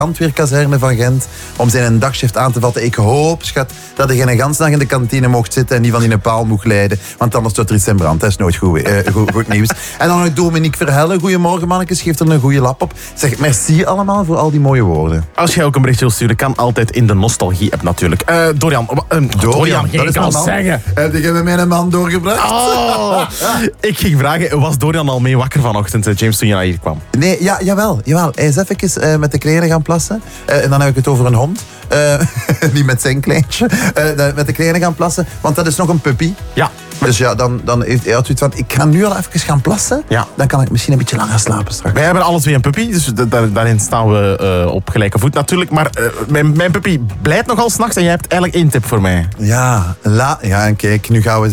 brandweerkazerne van Gent om zijn dagshift aan te vatten. Ik hoop, schat, dat hij geen ganse dag in de kantine mocht zitten en die van die paal mocht leiden. Want anders staat er iets in brand. Dat is nooit goed nieuws. En dan nog Dominique Verhelle. Goedemorgen, mannetjes. Geef er een goede lap op. Zeg, merci allemaal voor al die mooie woorden. Als jij ook een berichtje wil sturen, kan altijd in de nostalgie-app natuurlijk. Dorian, dat is mijn man. Zeggen. Heb je met mijn man doorgebracht? Oh, ik ging vragen, was Dorian al mee wakker vanochtend, James, toen je naar hier kwam? Nee, jawel. Hij is even met de kleren gaan plassen. En dan heb ik het over een hond. Niet met zijn kleintje. Met de kleren gaan plassen. Want dat is nog een puppy. Ja. Dus ja, dan heeft hij zoiets van, ik ga nu al even gaan plassen. Ja. Dan kan ik misschien een beetje langer slapen straks. Wij hebben alle twee een puppy, dus daarin staan we op gelijke voet natuurlijk. Maar mijn puppy blijft nogal 's nachts en jij hebt eigenlijk 1 tip voor mij. Ja, en kijk, nu gaan we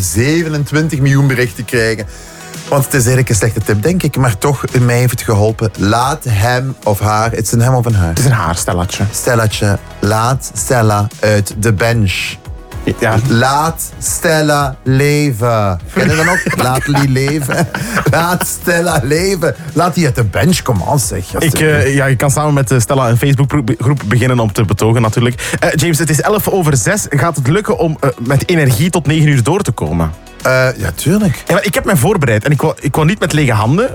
27 miljoen berichten krijgen. Want het is eigenlijk een slechte tip, denk ik. Maar toch, mij heeft het geholpen. Laat hem of haar, het is een hem of een haar? Het is een haarstellatje. Stellatje, laat Stella uit de bench. Ja. Laat Stella leven. Ken je dat nog? Laat die leven. Laat Stella leven. Laat die uit de bench komen, zeg. Je kan samen met Stella een Facebookgroep beginnen om te betogen natuurlijk. James, het is 6:11. Gaat het lukken om met energie tot 9 uur door te komen? Ja, tuurlijk. Ja, ik heb mij voorbereid en ik wou niet met lege handen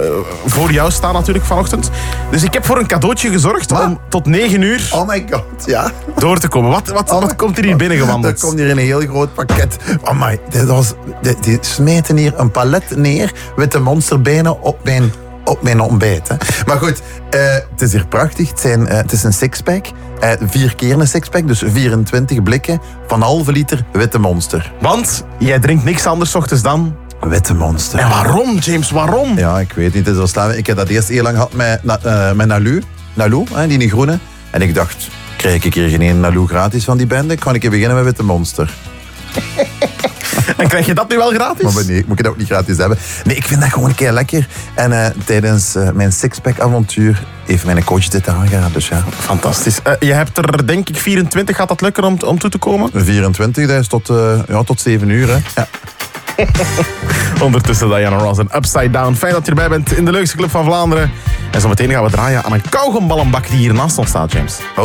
voor jou staan natuurlijk vanochtend. Dus ik heb voor een cadeautje gezorgd om tot 9 uur Oh my god, ja. door te komen. Wat komt er hier binnengewandeld? Er komt hier een heel groot pakket. Amai, die smeten hier een palet neer. Witte monsterbenen op mijn ontbijt. Hè. Maar goed, het is hier prachtig. Het is een sixpack. 4 keer een sixpack, dus 24 blikken van 1,5 liter witte monster. Want jij drinkt niks anders 's ochtends dan... Witte monster. En waarom, James, waarom? Ja, ik weet niet. Het is wel slaan. Ik heb dat eerst heel lang gehad met Nalou, die groene. En ik dacht, krijg ik hier geen Nalou gratis van die bende? Kan ik beginnen met witte monster? En krijg je dat nu wel gratis? Maar nee, moet ik dat ook niet gratis hebben? Nee, ik vind dat gewoon een keer lekker. En tijdens mijn sixpack avontuur heeft mijn coach dit aangeraden. Dus ja. Fantastisch. Je hebt er denk ik 24. Gaat dat lukken om toe te komen? 24, dat is tot 7 uur. Hè. Ja. Ondertussen Diana Ross en Upside Down. Fijn dat je erbij bent in de leukste club van Vlaanderen. En zometeen gaan we draaien aan een kauwgomballenbak die hier naast ons staat, James.